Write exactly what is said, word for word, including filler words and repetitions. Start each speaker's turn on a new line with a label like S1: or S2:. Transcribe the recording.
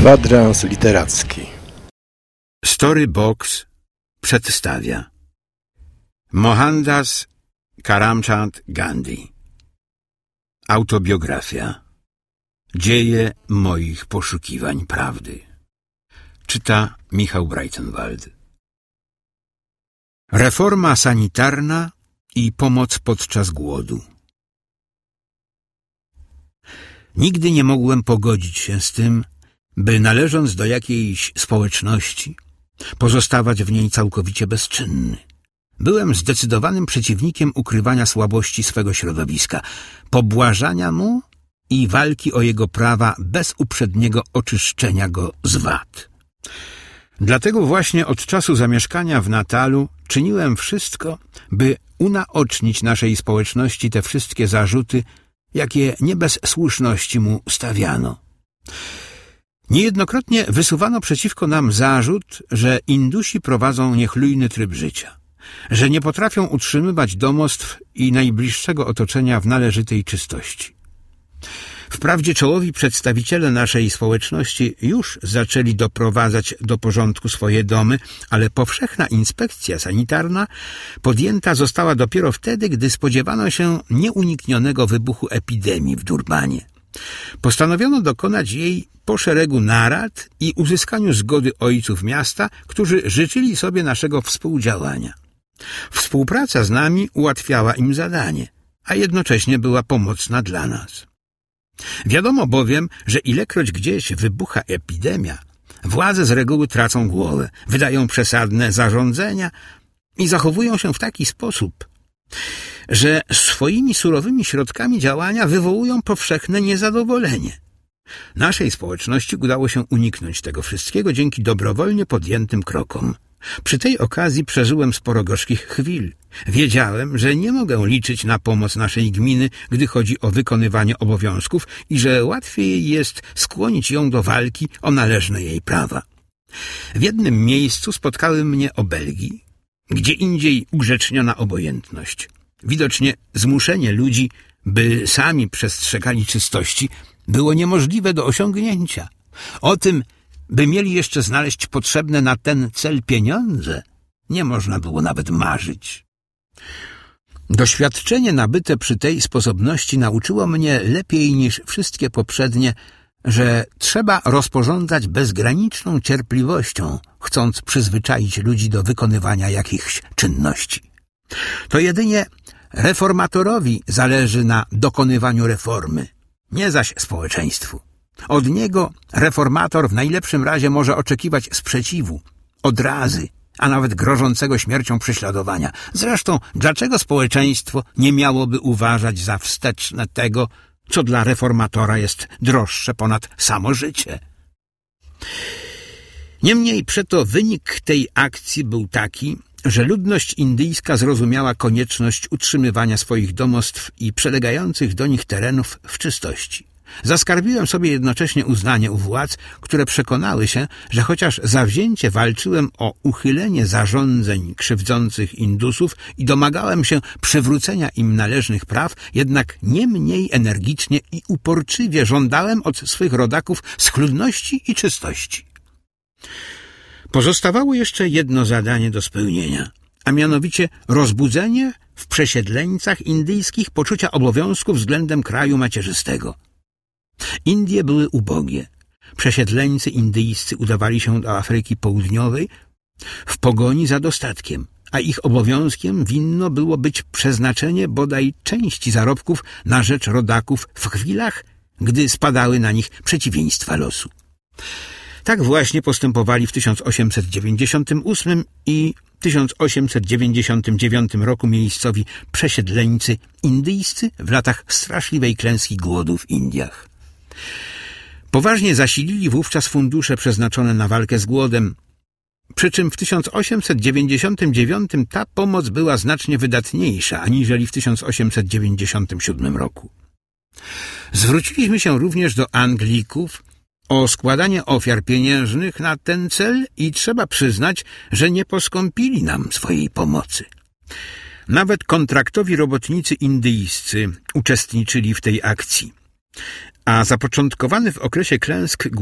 S1: Kwadrans literacki.
S2: Storybox przedstawia Mohandas Karamchand Gandhi. Autobiografia. Dzieje moich poszukiwań prawdy. Czyta Michał Breitenwald. Reforma sanitarna i pomoc podczas głodu. Nigdy nie mogłem pogodzić się z tym, by należąc do jakiejś społeczności, pozostawać w niej całkowicie bezczynny. Byłem zdecydowanym przeciwnikiem ukrywania słabości swego środowiska, pobłażania mu i walki o jego prawa bez uprzedniego oczyszczenia go z wad. Dlatego właśnie od czasu zamieszkania w Natalu czyniłem wszystko, by unaocznić naszej społeczności te wszystkie zarzuty, jakie nie bez słuszności mu stawiano. Niejednokrotnie wysuwano przeciwko nam zarzut, że Indusi prowadzą niechlujny tryb życia, że nie potrafią utrzymywać domostw i najbliższego otoczenia w należytej czystości. Wprawdzie czołowi przedstawiciele naszej społeczności już zaczęli doprowadzać do porządku swoje domy, ale powszechna inspekcja sanitarna podjęta została dopiero wtedy, gdy spodziewano się nieuniknionego wybuchu epidemii w Durbanie. Postanowiono dokonać jej po szeregu narad i uzyskaniu zgody ojców miasta, którzy życzyli sobie naszego współdziałania. Współpraca z nami ułatwiała im zadanie, a jednocześnie była pomocna dla nas. Wiadomo bowiem, że ilekroć gdzieś wybucha epidemia, władze z reguły tracą głowę, wydają przesadne zarządzenia i zachowują się w taki sposób, że swoimi surowymi środkami działania wywołują powszechne niezadowolenie. Naszej społeczności udało się uniknąć tego wszystkiego dzięki dobrowolnie podjętym krokom. Przy tej okazji przeżyłem sporo gorzkich chwil. Wiedziałem, że nie mogę liczyć na pomoc naszej gminy, gdy chodzi o wykonywanie obowiązków i że łatwiej jest skłonić ją do walki o należne jej prawa. W jednym miejscu spotkały mnie obelgi, gdzie indziej ugrzeczniona obojętność. Widocznie zmuszenie ludzi, by sami przestrzegali czystości, było niemożliwe do osiągnięcia. O tym, by mieli jeszcze znaleźć potrzebne na ten cel pieniądze, nie można było nawet marzyć. Doświadczenie nabyte przy tej sposobności nauczyło mnie lepiej niż wszystkie poprzednie, że trzeba rozporządzać bezgraniczną cierpliwością, chcąc przyzwyczaić ludzi do wykonywania jakichś czynności. To jedynie reformatorowi zależy na dokonywaniu reformy, nie zaś społeczeństwu. Od niego reformator w najlepszym razie może oczekiwać sprzeciwu, odrazy, a nawet grożącego śmiercią prześladowania. Zresztą, dlaczego społeczeństwo nie miałoby uważać za wsteczne tego, co dla reformatora jest droższe ponad samo życie? Niemniej przeto wynik tej akcji był taki, że ludność indyjska zrozumiała konieczność utrzymywania swoich domostw i przylegających do nich terenów w czystości. Zaskarbiłem sobie jednocześnie uznanie u władz, które przekonały się, że chociaż zawzięcie walczyłem o uchylenie zarządzeń krzywdzących Indusów i domagałem się przywrócenia im należnych praw, jednak nie mniej energicznie i uporczywie żądałem od swych rodaków schludności i czystości. Pozostawało jeszcze jedno zadanie do spełnienia, a mianowicie rozbudzenie w przesiedleńcach indyjskich poczucia obowiązku względem kraju macierzystego. Indie były ubogie. Przesiedleńcy indyjscy udawali się do Afryki Południowej w pogoni za dostatkiem, a ich obowiązkiem winno było być przeznaczenie bodaj części zarobków na rzecz rodaków w chwilach, gdy spadały na nich przeciwieństwa losu. Tak właśnie postępowali w tysiąc osiemset dziewięćdziesiątym ósmym i tysiąc osiemset dziewięćdziesiątym dziewiątym roku miejscowi przesiedleńcy indyjscy w latach straszliwej klęski głodu w Indiach. Poważnie zasilili wówczas fundusze przeznaczone na walkę z głodem, przy czym w tysiąc osiemset dziewięćdziesiątym dziewiątym ta pomoc była znacznie wydatniejsza aniżeli w tysiąc osiemset dziewięćdziesiątym siódmym roku. Zwróciliśmy się również do Anglików o składanie ofiar pieniężnych na ten cel i trzeba przyznać, że nie poskąpili nam swojej pomocy. Nawet kontraktowi robotnicy indyjscy uczestniczyli w tej akcji, a zapoczątkowany w okresie klęsk